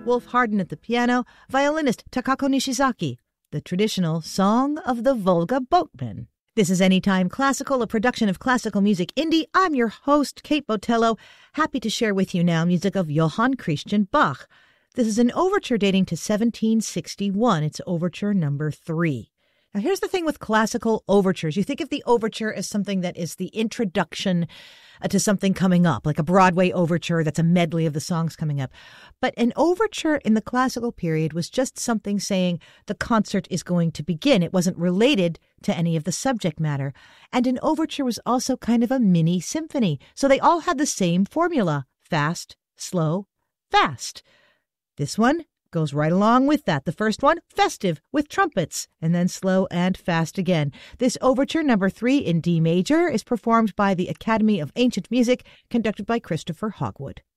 Wolf Hardin at the piano, violinist Takako Nishizaki, the traditional Song of the Volga Boatman. This is Anytime Classical, a production of Classical Music Indie. I'm your host, Kate Botello, happy to share with you now music of Johann Christian Bach. This is an overture dating to 1761. It's overture number 3. Now, here's the thing with classical overtures. You think of the overture as something that is the introduction to something coming up, like a Broadway overture that's a medley of the songs coming up. But an overture in the classical period was just something saying the concert is going to begin. It wasn't related to any of the subject matter. And an overture was also kind of a mini symphony. So they all had the same formula: fast, slow, fast. This one goes right along with that. The first one, festive, with trumpets, and then slow and fast again. This overture, number 3 in D major, is performed by the Academy of Ancient Music, conducted by Christopher Hogwood.